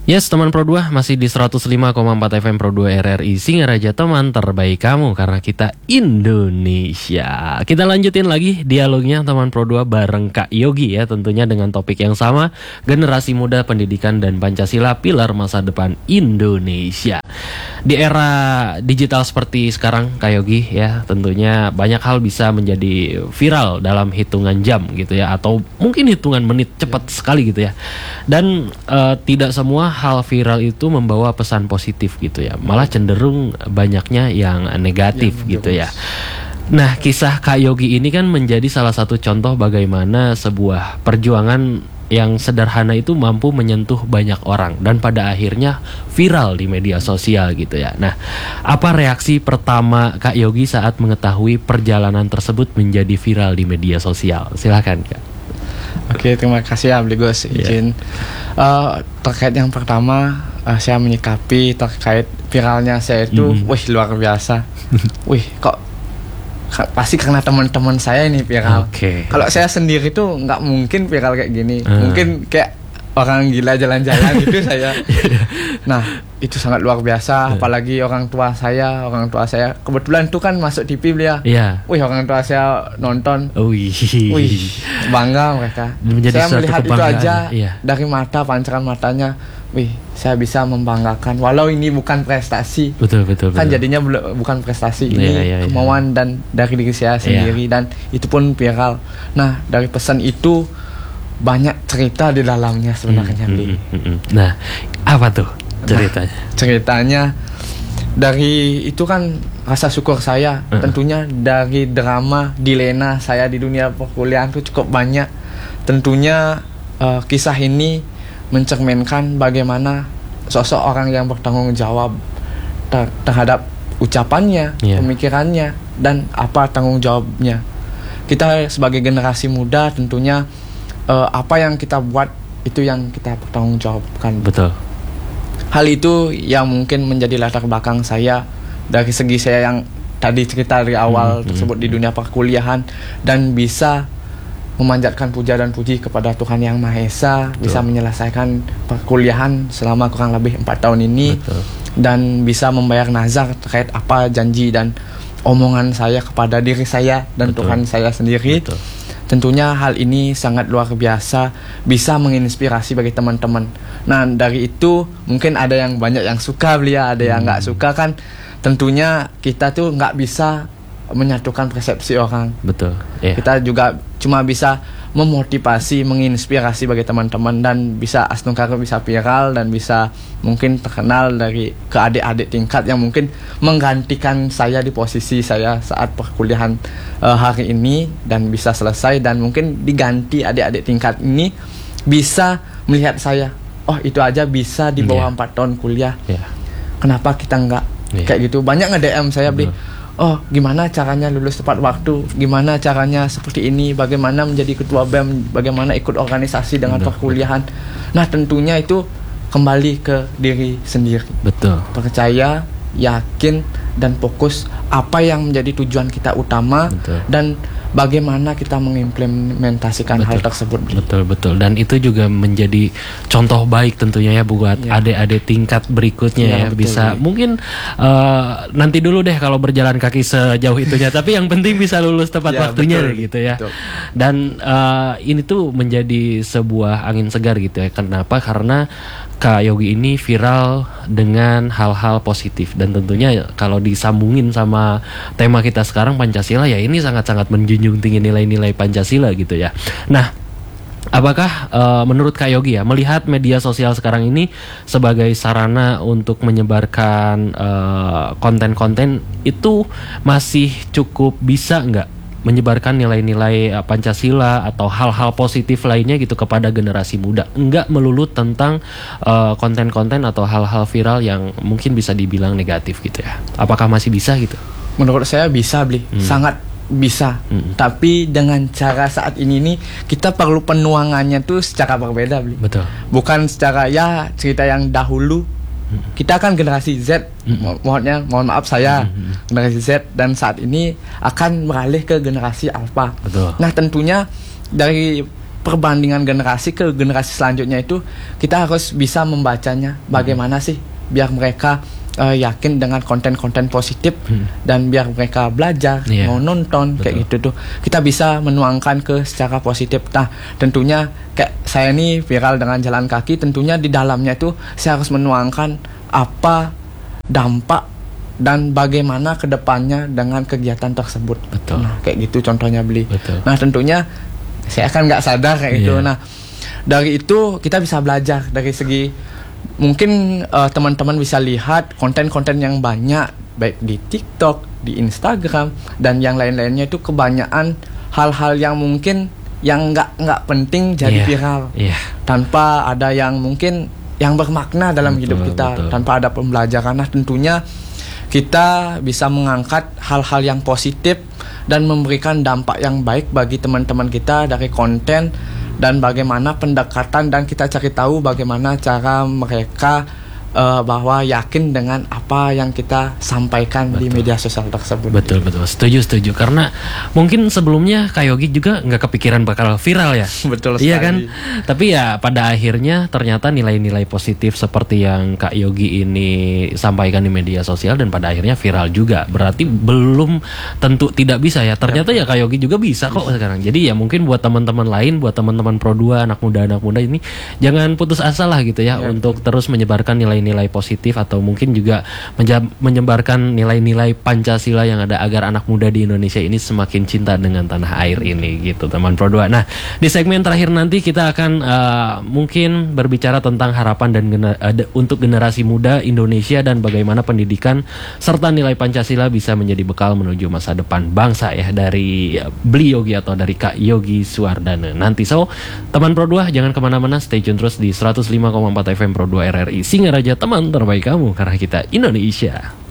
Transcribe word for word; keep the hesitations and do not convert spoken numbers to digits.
Yes, teman Pro dua masih di seratus lima koma empat F M Pro dua R R I Singaraja, teman terbaik kamu karena kita Indonesia. Kita lanjutin lagi dialognya teman Pro dua bareng Kak Yogi ya, tentunya dengan topik yang sama, generasi muda, pendidikan dan Pancasila, pilar masa depan Indonesia. Di era digital seperti sekarang Kak Yogi ya, tentunya banyak hal bisa menjadi viral dalam hitungan jam gitu ya, atau mungkin hitungan menit, cepat sekali gitu ya. Dan uh, tidak semua hal viral itu membawa pesan positif gitu ya, malah cenderung banyaknya yang negatif ya, gitu ya. Nah, kisah Kak Yogi ini kan menjadi salah satu contoh bagaimana sebuah perjuangan yang sederhana itu mampu menyentuh banyak orang dan pada akhirnya viral di media sosial gitu ya. Nah, apa reaksi pertama Kak Yogi saat mengetahui perjalanan tersebut menjadi viral di media sosial? Silakan Kak. Oke, terima kasih ya Bligos izin. Yeah. Uh, terkait yang pertama, uh, saya menyikapi terkait viralnya saya itu, mm. wih luar biasa. Wih kok ka- pasti karena teman-teman saya ini viral. Okay. Kalau saya sendiri tuh nggak mungkin viral kayak gini. Uh. Mungkin kayak orang gila jalan-jalan gitu saya. Nah, itu sangat luar biasa. Apalagi orang tua saya, orang tua saya kebetulan tuh kan masuk T V ya. Yeah. Wih, orang tua saya nonton. Wih, Wih, bangga mereka. Menjadi saya melihat itu aja iya. dari mata, pancaran matanya. Wih, saya bisa membanggakan. Walau ini bukan prestasi. Betul, betul, betul. Kan jadinya bel- bukan prestasi. Ini yeah, yeah, kemauan yeah. dan dari diri saya sendiri yeah. dan itu pun viral. Nah, dari pesan itu banyak cerita di dalamnya sebenarnya. Hmm, hmm, hmm, hmm. Nah, apa tuh ceritanya? Nah, ceritanya dari itu kan rasa syukur saya. Uh-uh. Tentunya dari drama dilema saya di dunia perkuliahan itu cukup banyak. Tentunya uh, kisah ini mencerminkan bagaimana sosok orang yang bertanggung jawab ter- terhadap ucapannya, yeah. pemikirannya, dan apa tanggung jawabnya. Kita sebagai generasi muda tentunya Uh, apa yang kita buat itu yang kita bertanggungjawabkan. Betul. Hal itu yang mungkin menjadi latar belakang saya dari segi saya yang tadi cerita dari awal hmm, tersebut hmm. di dunia perkuliahan dan bisa memanjatkan puja dan puji kepada Tuhan Yang Maha Esa. Betul. Bisa menyelesaikan perkuliahan selama kurang lebih empat tahun ini. Betul. Dan bisa membayar nazar terkait apa janji dan omongan saya kepada diri saya dan Betul. Tuhan saya sendiri. Betul. Tentunya hal ini sangat luar biasa, bisa menginspirasi bagi teman-teman. Nah, dari itu mungkin ada yang banyak yang suka beliau, ada yang nggak hmm. suka kan. Tentunya kita tuh nggak bisa menyatukan persepsi orang. Betul. Yeah. Kita juga cuma bisa memotivasi, menginspirasi bagi teman-teman dan bisa Asnungkara bisa viral dan bisa mungkin terkenal dari ke adik-adik tingkat yang mungkin menggantikan saya di posisi saya saat perkuliahan uh, hari ini dan bisa selesai dan mungkin diganti adik-adik tingkat ini bisa melihat saya, oh itu aja bisa di bawah empat yeah. tahun kuliah. Yeah. Kenapa kita enggak? Yeah. Kayak gitu. Banyak nge-D M saya beli. Oh, gimana caranya lulus tepat waktu? Gimana caranya seperti ini? Bagaimana menjadi ketua B E M? Bagaimana ikut organisasi dengan betul, perkuliahan? Betul. Nah, tentunya itu kembali ke diri sendiri. Betul. Percaya, yakin, dan fokus apa yang menjadi tujuan kita utama. Betul. Dan bagaimana kita mengimplementasikan betul, hal tersebut. Betul, betul. Dan itu juga menjadi contoh baik tentunya ya buat ya. adik-adik tingkat berikutnya ya, ya. Betul, bisa ya. Mungkin uh, nanti dulu deh kalau berjalan kaki sejauh itunya. Tapi yang penting bisa lulus tepat ya, waktunya betul, gitu ya. Betul. Dan uh, ini tuh menjadi sebuah angin segar gitu ya. Kenapa? Karena Kak Yogi ini viral dengan hal-hal positif dan tentunya kalau disambungin sama tema kita sekarang Pancasila ya ini sangat-sangat menjunjung tinggi nilai-nilai Pancasila gitu ya. Nah, apakah uh, menurut Kak Yogi ya melihat media sosial sekarang ini sebagai sarana untuk menyebarkan uh, konten-konten itu masih cukup bisa nggak menyebarkan nilai-nilai uh, Pancasila atau hal-hal positif lainnya gitu kepada generasi muda, enggak melulu tentang uh, konten-konten atau hal-hal viral yang mungkin bisa dibilang negatif gitu ya. Apakah masih bisa gitu? Menurut saya bisa beli, hmm. sangat bisa. Hmm. Tapi dengan cara saat ini nih kita perlu penuangannya tuh secara berbeda beli. Betul. Bukan secara ya cerita yang dahulu. Kita kan generasi Z, mm-hmm. mohonnya mohon maaf saya mm-hmm. generasi Z dan saat ini akan beralih ke generasi Alpha. Betul. Nah tentunya dari perbandingan generasi ke generasi selanjutnya itu kita harus bisa membacanya bagaimana sih biar mereka uh, yakin dengan konten-konten positif hmm. dan biar mereka belajar yeah. mau nonton. Betul. Kayak gitu tuh kita bisa menuangkan ke secara positif. Nah tentunya kayak saya ini viral dengan jalan kaki, tentunya di dalamnya itu saya harus menuangkan apa dampak dan bagaimana kedepannya dengan kegiatan tersebut. Betul. Nah, kayak gitu contohnya beli. Betul. Nah tentunya saya kan nggak sadar kayak yeah. gitu. Nah dari itu kita bisa belajar dari segi mungkin uh, teman-teman bisa lihat konten-konten yang banyak baik di TikTok, di Instagram dan yang lain-lainnya itu kebanyakan hal-hal yang mungkin yang nggak nggak penting jadi yeah. viral yeah. tanpa ada yang mungkin yang bermakna dalam betul, hidup kita betul. Tanpa ada pembelajaran. Nah tentunya kita bisa mengangkat hal-hal yang positif dan memberikan dampak yang baik bagi teman-teman kita dari konten dan bagaimana pendekatan dan kita cari tahu bagaimana cara mereka uh, bahwa yakin dengan apa yang kita sampaikan betul. Di media sosial tersebut. Betul betul setuju setuju karena mungkin sebelumnya Kak Yogi juga nggak kepikiran bakal viral ya. Betul sekali. Iya kan. Tapi ya pada akhirnya ternyata nilai-nilai positif seperti yang Kak Yogi ini sampaikan di media sosial dan pada akhirnya viral juga. Berarti belum tentu tidak bisa ya. Ternyata ya, ya Kak Yogi juga bisa kok sekarang. Jadi ya mungkin buat teman-teman lain, buat teman-teman Pro dua, anak muda anak muda ini jangan putus asa lah gitu ya, ya untuk ya. Terus menyebarkan nilai nilai positif atau mungkin juga menyebarkan nilai-nilai Pancasila yang ada agar anak muda di Indonesia ini semakin cinta dengan tanah air ini gitu teman Pro dua. Nah di segmen terakhir nanti kita akan uh, mungkin berbicara tentang harapan dan gener- uh, untuk generasi muda Indonesia dan bagaimana pendidikan serta nilai Pancasila bisa menjadi bekal menuju masa depan bangsa ya dari uh, Bli Yogi atau dari Kak Yogi Suwardana nanti. So teman Pro dua jangan kemana-mana, stay tune terus di seratus lima koma empat F M Pro dua R R I Singaraja, teman terbaik kamu karena kita Indonesia.